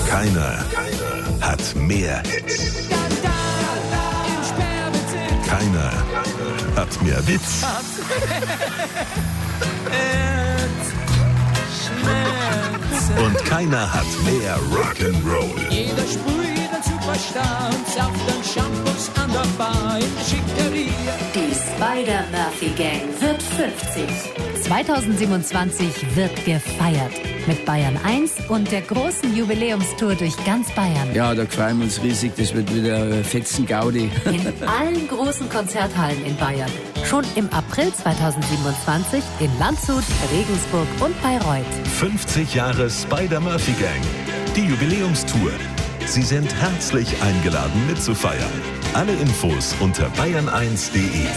Keiner hat mehr Hits. Keiner hat mehr Witz. Und keiner hat mehr Rock'n'Roll. Jeder sprüht einen Superstar und sauft dann Shampoos an der Bar in Schickeria. Die Spider-Murphy Gang wird 50. 2027 wird gefeiert. Mit Bayern 1 und der großen Jubiläumstour durch ganz Bayern. Ja, da freuen wir uns riesig. Das wird wieder fetzen Gaudi. In allen großen Konzerthallen in Bayern. Schon im April 2027 in Landshut, Regensburg und Bayreuth. 50 Jahre Spider-Murphy Gang. Die Jubiläumstour. Sie sind herzlich eingeladen mitzufeiern. Alle Infos unter bayern1.de.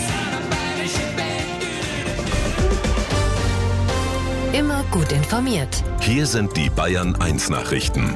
Immer gut informiert. Hier sind die Bayern 1 Nachrichten.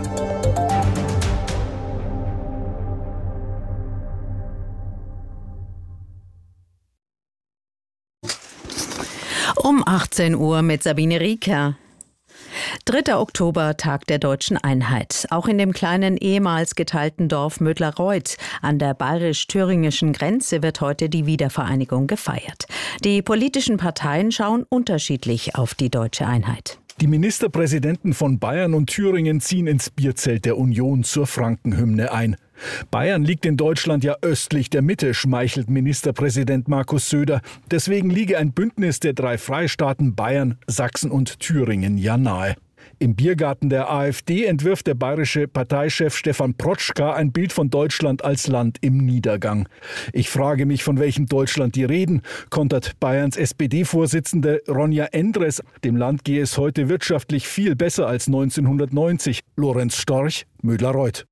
Um 18 Uhr mit Sabine Rieker. 3. Oktober, Tag der Deutschen Einheit. Auch in dem kleinen, ehemals geteilten Dorf Mödlareuth an der bayerisch-thüringischen Grenze wird heute die Wiedervereinigung gefeiert. Die politischen Parteien schauen unterschiedlich auf die deutsche Einheit. Die Ministerpräsidenten von Bayern und Thüringen ziehen ins Bierzelt der Union zur Frankenhymne ein. Bayern liegt in Deutschland ja östlich der Mitte, schmeichelt Ministerpräsident Markus Söder. Deswegen liege ein Bündnis der 3 Freistaaten Bayern, Sachsen und Thüringen ja nahe. Im Biergarten der AfD entwirft der bayerische Parteichef Stefan Protschka ein Bild von Deutschland als Land im Niedergang. Ich frage mich, von welchem Deutschland die reden, kontert Bayerns SPD-Vorsitzende Ronja Endres. Dem Land gehe es heute wirtschaftlich viel besser als 1990. Lorenz Storch, Mödlareuth.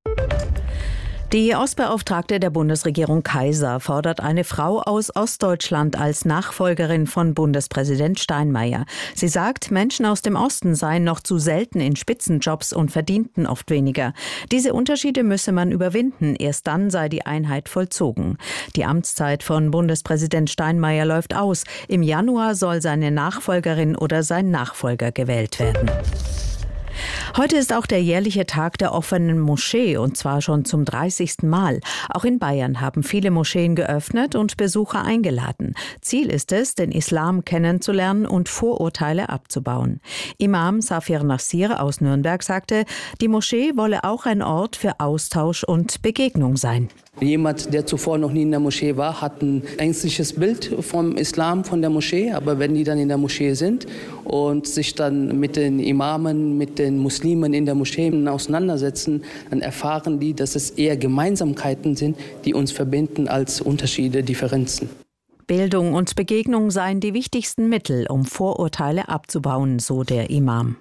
Die Ostbeauftragte der Bundesregierung Kaiser fordert eine Frau aus Ostdeutschland als Nachfolgerin von Bundespräsident Steinmeier. Sie sagt, Menschen aus dem Osten seien noch zu selten in Spitzenjobs und verdienten oft weniger. Diese Unterschiede müsse man überwinden, erst dann sei die Einheit vollzogen. Die Amtszeit von Bundespräsident Steinmeier läuft aus. Im Januar soll seine Nachfolgerin oder sein Nachfolger gewählt werden. Heute ist auch der jährliche Tag der offenen Moschee und zwar schon zum 30. Mal. Auch in Bayern haben viele Moscheen geöffnet und Besucher eingeladen. Ziel ist es, den Islam kennenzulernen und Vorurteile abzubauen. Imam Safir Nassir aus Nürnberg sagte, die Moschee wolle auch ein Ort für Austausch und Begegnung sein. Jemand, der zuvor noch nie in der Moschee war, hat ein ängstliches Bild vom Islam, von der Moschee. Aber wenn die dann in der Moschee sind und sich dann mit den Imamen, mit den Muslimen in der Moschee auseinandersetzen, dann erfahren die, dass es eher Gemeinsamkeiten sind, die uns verbinden, als Unterschiede, Differenzen. Bildung und Begegnung seien die wichtigsten Mittel, um Vorurteile abzubauen, so der Imam.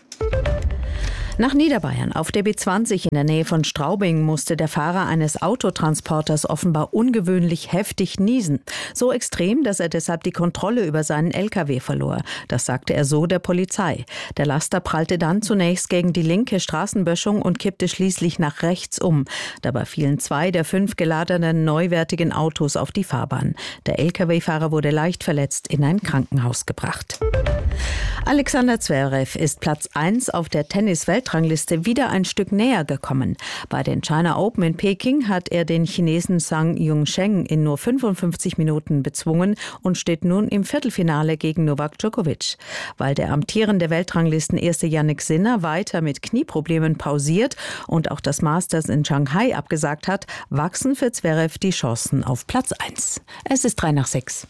Nach Niederbayern. Auf der B20 in der Nähe von Straubing musste der Fahrer eines Autotransporters offenbar ungewöhnlich heftig niesen. So extrem, dass er deshalb die Kontrolle über seinen LKW verlor. Das sagte er so der Polizei. Der Laster prallte dann zunächst gegen die linke Straßenböschung und kippte schließlich nach rechts um. Dabei fielen 2 der 5 geladenen neuwertigen Autos auf die Fahrbahn. Der LKW-Fahrer wurde leicht verletzt in ein Krankenhaus gebracht. Alexander Zverev ist Platz 1 auf der Tennis-Weltrangliste wieder ein Stück näher gekommen. Bei den China Open in Peking hat er den Chinesen Zhang Yongcheng in nur 55 Minuten bezwungen und steht nun im Viertelfinale gegen Novak Djokovic. Weil der amtierende Weltranglistenerste Jannik Sinner weiter mit Knieproblemen pausiert und auch das Masters in Shanghai abgesagt hat, wachsen für Zverev die Chancen auf Platz 1. Es ist 6:03.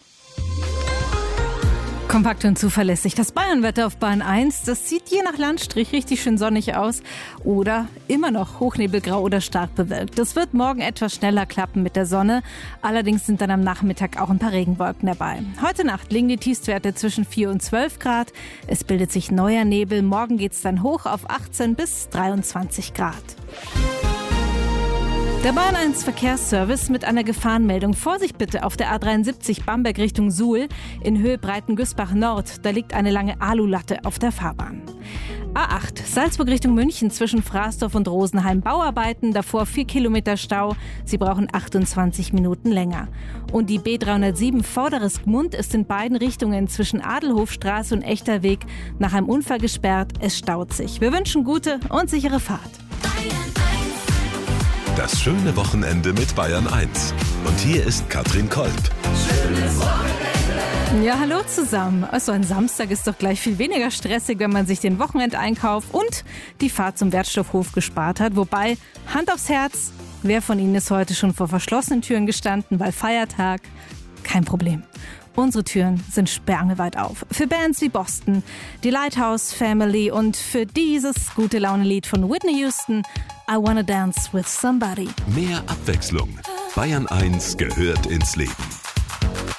Kompakt und zuverlässig. Das Bayernwetter auf Bahn 1, das sieht je nach Landstrich richtig schön sonnig aus oder immer noch hochnebelgrau oder stark bewölkt. Das wird morgen etwas schneller klappen mit der Sonne. Allerdings sind dann am Nachmittag auch ein paar Regenwolken dabei. Heute Nacht liegen die Tiefstwerte zwischen 4 und 12 Grad. Es bildet sich neuer Nebel. Morgen geht es dann hoch auf 18 bis 23 Grad. Der Bahn 1 Verkehrsservice mit einer Gefahrenmeldung. Vorsicht bitte auf der A73 Bamberg Richtung Suhl in Höhe Breitengüßbach Nord. Da liegt eine lange Alulatte auf der Fahrbahn. A8 Salzburg Richtung München zwischen Fraßdorf und Rosenheim Bauarbeiten. Davor 4 Kilometer Stau. Sie brauchen 28 Minuten länger. Und die B307 Vorderes Gmund ist in beiden Richtungen zwischen Adelhofstraße und Echterweg nach einem Unfall gesperrt. Es staut sich. Wir wünschen gute und sichere Fahrt. Das schöne Wochenende mit Bayern 1. Und hier ist Katrin Kolb. Ja, hallo zusammen. Also ein Samstag ist doch gleich viel weniger stressig, wenn man sich den Wochenendeinkauf und die Fahrt zum Wertstoffhof gespart hat. Wobei, Hand aufs Herz, wer von Ihnen ist heute schon vor verschlossenen Türen gestanden, weil Feiertag? Kein Problem. Unsere Türen sind sperrangelweit auf. Für Bands wie Boston, die Lighthouse Family und für dieses gute Laune-Lied von Whitney Houston, I Wanna Dance with Somebody. Mehr Abwechslung. Bayern 1 gehört ins Leben.